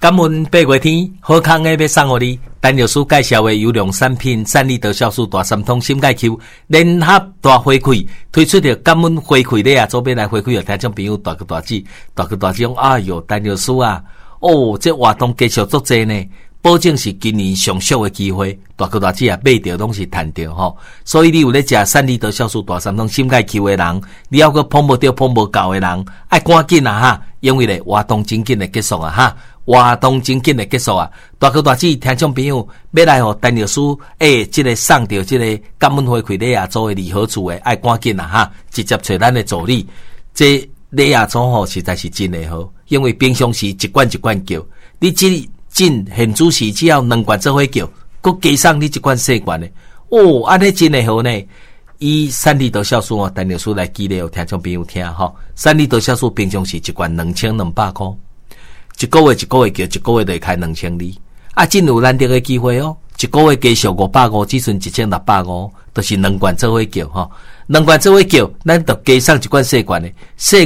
感恩八月天好康的要送给你，陈药师介绍的优良产品3利得酵素大三通心钙 Q 联合大回馈，推出的感恩回馈礼啊，左边来回馈的听众朋友大哥大姐讲，哎哟，陈药师啊，哦，这活动继续做济呢，保证是今年上俗的机会，大哥大姐啊买到拢是赚到吼。所以你有咧食3利得酵素大三通心钙 Q 的人，你要个碰无到碰无到的人，爱赶紧啊哈，因为咧活动真紧的结束啊哈。活动真紧的结束啊！大哥大姐听众朋友要来和陈药师这个送到这个感恩回馈礼啊，做的礼盒处的爱赶紧啊哈，直接找咱的助理。这礼啊组吼实在是真的好，因为平常时一罐一罐叫，你这进现主时只要2罐做伙叫，佮加上你一罐小罐的，哦，安尼真的好呢。以3利得酵素哦，陈药师来举例哦，听众朋友听吼，3利得酵素平常时一罐2200块。一个月叫，一个月就会开2200啊！真有难得的机会哦！一个月加上550，只剩1650，就是2罐做伙叫吼，2罐做伙叫，咱就加上一罐小罐的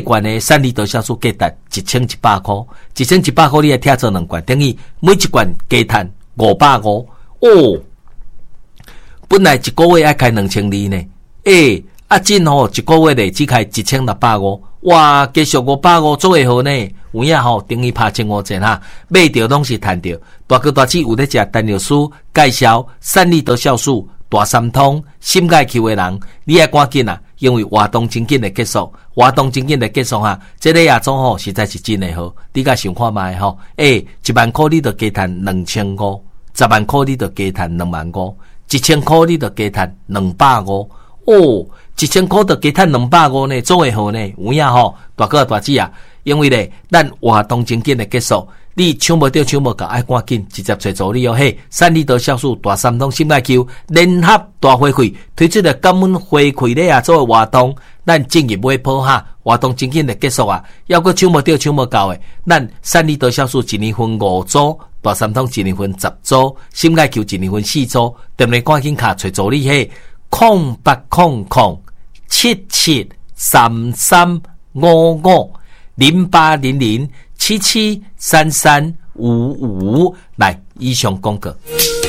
3利得酵素价值1100块，1100块你来听做2罐，等于每一罐加赚550哦。本来一个月要开2200呢，真吼一个月咧只开1650，哇，加上550做会好呢。有影吼，等于拍1500哈，买着拢是赚着。大哥大姐有咧食陈药师介绍3利得酵素大三通心钙 Q 的人，你爱赶紧啊，因为活动真紧的结束，哈，这个亚种吼实在是真的好，你甲想看卖吼，1万块你就加赚2500，10万块你就加赚25000，1000块你就加赚250哦，1000块就加赚250呢，做会好呢，有影吼，大哥大姐啊。因为咧，咱活动真紧的结束，你抢无到爱赶紧直接找助理哦嘿！3利得酵素大三通心钙 Q 联合大回馈推出的感恩回馈礼啊，做活动，咱正月尾鋪哈，活动真紧的结束啊，要个抢无到的，咱3利得酵素1年分5組，大三通1年分10組，心钙 Q 1年分4組，踮咧趕緊卡找助理嘿！0800773355 0800773355来，以上廣告。